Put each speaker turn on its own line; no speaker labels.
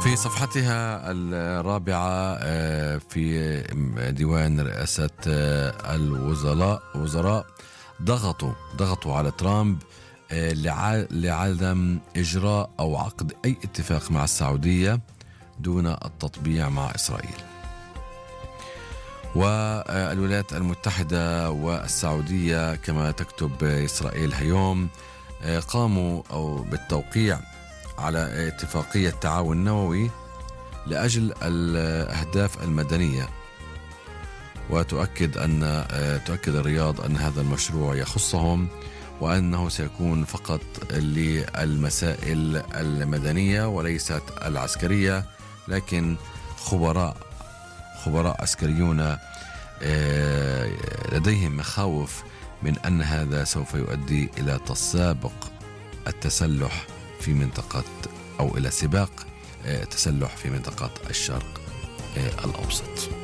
في صفحتها الرابعة في ديوان رئاسة الوزراء ضغطوا على ترامب لعدم إجراء أو عقد أي اتفاق مع السعودية دون التطبيع مع إسرائيل. والولايات المتحدة والسعودية كما تكتب إسرائيل اليوم قاموا بالتوقيع على اتفاقية تعاون نووي لأجل الأهداف المدنية، وتؤكد الرياض أن هذا المشروع يخصهم وأنه سيكون فقط للمسائل المدنية وليست العسكرية، لكن خبراء عسكريون لديهم مخاوف من أن هذا سوف يؤدي إلى تسابق التسلح في منطقة أو إلى سباق تسلح في منطقة الشرق الأوسط.